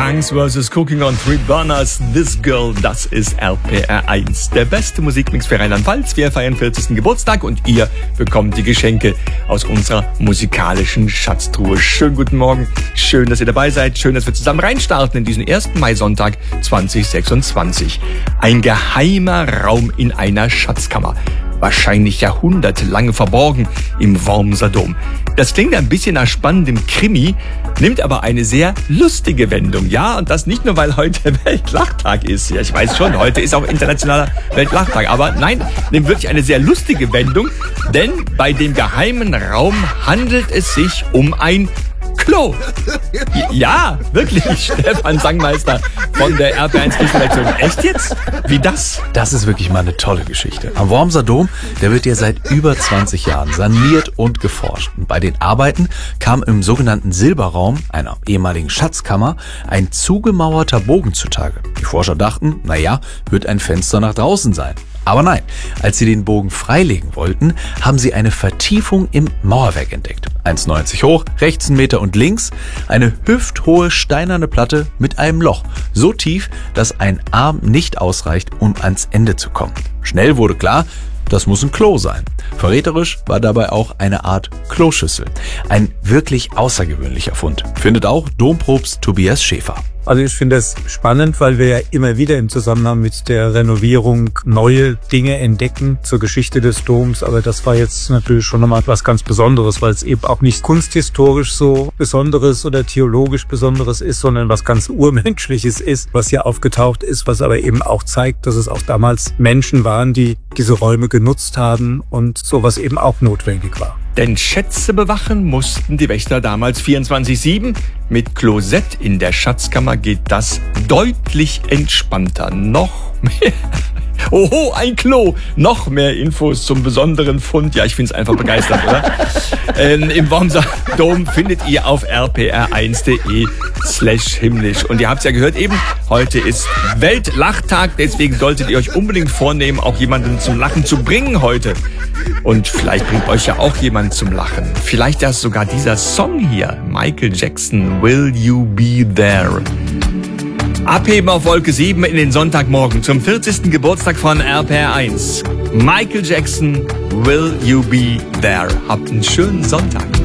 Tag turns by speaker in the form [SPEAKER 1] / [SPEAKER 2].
[SPEAKER 1] Banks vs. Cooking on Three Burners, This Girl, das ist RPR 1. Der beste Musikmix für Rheinland-Pfalz. Wir feiern 40. Geburtstag und ihr bekommt die Geschenke aus unserer musikalischen Schatztruhe. Schönen guten Morgen, schön, dass ihr dabei seid, schön, dass wir zusammen reinstarten in diesen 1. Mai-Sonntag 2026. Ein geheimer Raum in einer Schatzkammer. Wahrscheinlich jahrhundertelang verborgen im Wormser Dom. Das klingt ein bisschen nach spannendem Krimi, nimmt aber eine sehr lustige Wendung. Ja, und das nicht nur, weil heute Weltlachtag ist. Ja, ich weiß schon, heute ist auch internationaler Weltlachtag. Aber nein, nimmt wirklich eine sehr lustige Wendung, denn bei dem geheimen Raum handelt es sich um ein Klo. Ja, wirklich, Stefan Sangmeister von der RPR1 Redaktion. Echt jetzt? Wie das?
[SPEAKER 2] Das ist wirklich mal eine tolle Geschichte. Am Wormser Dom, der wird ja seit über 20 Jahren saniert und geforscht. Und bei den Arbeiten kam im sogenannten Silberraum, einer ehemaligen Schatzkammer, ein zugemauerter Bogen zutage. Die Forscher dachten, wird ein Fenster nach draußen sein. Aber nein, als sie den Bogen freilegen wollten, haben sie eine Vertiefung im Mauerwerk entdeckt. 1,90 hoch, rechts 1 Meter und links eine hüfthohe steinerne Platte mit einem Loch. So tief, dass ein Arm nicht ausreicht, um ans Ende zu kommen. Schnell wurde klar, das muss ein Klo sein. Verräterisch war dabei auch eine Art Kloschüssel. Ein wirklich außergewöhnlicher Fund, findet auch Dompropst Tobias Schäfer.
[SPEAKER 3] Also ich finde es spannend, weil wir ja immer wieder im Zusammenhang mit der Renovierung neue Dinge entdecken zur Geschichte des Doms. Aber das war jetzt natürlich schon nochmal was ganz Besonderes, weil es eben auch nicht kunsthistorisch so Besonderes oder theologisch Besonderes ist, sondern was ganz Urmenschliches ist, was hier aufgetaucht ist, was aber eben auch zeigt, dass es auch damals Menschen waren, die diese Räume genutzt haben und sowas eben auch notwendig war.
[SPEAKER 1] Denn Schätze bewachen mussten die Wächter damals 24/7. Mit Klosett in der Schatzkammer geht das deutlich entspannter. Noch mehr. Oho, ein Klo. Noch mehr Infos zum besonderen Fund. Ja, ich find's einfach begeisternd, oder? Im Wormser Dom findet ihr auf rpr1.de/himmlisch. Und ihr habt's ja gehört eben, heute ist Weltlachtag. Deswegen solltet ihr euch unbedingt vornehmen, auch jemanden zum Lachen zu bringen heute. Und vielleicht bringt euch ja auch jemand zum Lachen. Vielleicht ja sogar dieser Song hier. Michael Jackson, Will You Be There? Abheben auf Wolke 7 in den Sonntagmorgen zum 40. Geburtstag von RPR1. Michael Jackson, Will You Be There? Habt einen schönen Sonntag.